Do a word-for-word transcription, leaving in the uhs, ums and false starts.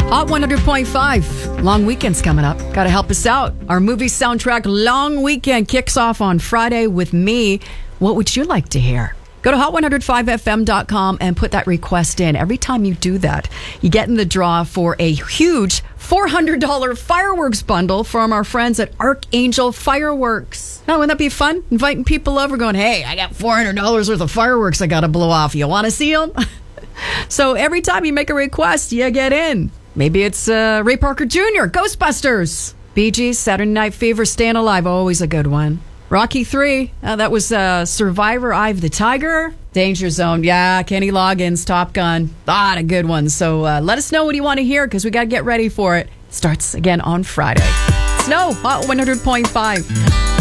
Hot one hundred point five. Long weekend's coming up. Got to help us out. Our movie soundtrack long weekend kicks off on Friday with me. What would you like to hear? Go to hot one oh five f m dot com and put that request in. Every time you do that, you get in the draw for a huge four hundred dollars fireworks bundle from our friends at Archangel Fireworks. Now, wouldn't that be fun? Inviting people over going, hey, I got four hundred dollars worth of fireworks I got to blow off. You want to see them? So every time you make a request, you get in. Maybe it's uh, Ray Parker Junior, Ghostbusters. Bee Gees, Saturday Night Fever, Staying Alive, always a good one. Rocky three, uh, that was uh, Survivor, Eye of the Tiger. Danger Zone, yeah, Kenny Loggins, Top Gun, a lot of good ones. So uh, let us know what you want to hear because we got to get ready for it. Starts again on Friday. Snow, Hot one hundred point five.